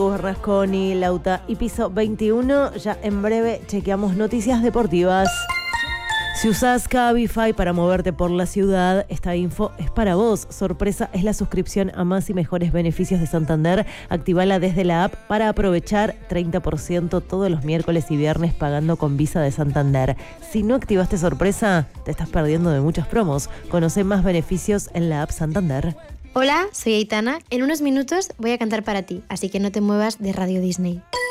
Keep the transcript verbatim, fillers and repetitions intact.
Rasconi, Lauta y Piso veintiuno. Ya en breve chequeamos noticias deportivas. Si usás Cabify para moverte por la ciudad, esta info es para vos. Sorpresa es la suscripción a más y mejores beneficios de Santander. Activala desde la app para aprovechar treinta por ciento todos los miércoles y viernes pagando con Visa de Santander. Si no activaste Sorpresa, te estás perdiendo de muchos promos. Conoce más beneficios en la app Santander. Hola, soy Aitana. En unos minutos voy a cantar para ti, así que no te muevas de Radio Disney.